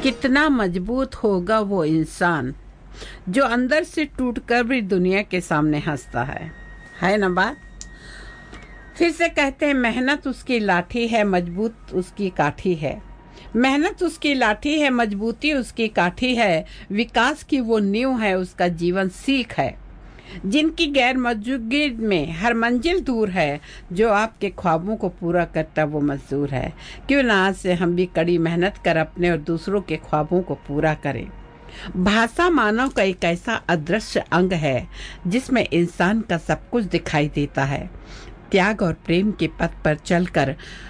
कितना मजबूत होगा वो इंसान जो अंदर से टूटकर भी दुनिया के सामने हंसता है ना बात। फिर से कहते हैं, मेहनत उसकी लाठी है, मजबूत उसकी काठी है। मेहनत उसकी लाठी है, मजबूती उसकी काठी है। विकास की वो नींव है, उसका जीवन सीख है। जिनकी गैर मौजूदगी में हर मंजिल दूर है, जो आपके ख्वाबों को पूरा करता वो मजदूर है। क्यों ना आज से हम भी कड़ी मेहनत कर अपने और दूसरों के ख्वाबों को पूरा करें। भाषा मानव का एक ऐसा अदृश्य अंग है जिसमें इंसान का सब कुछ दिखाई देता है। त्याग और प्रेम के पथ पर चलकर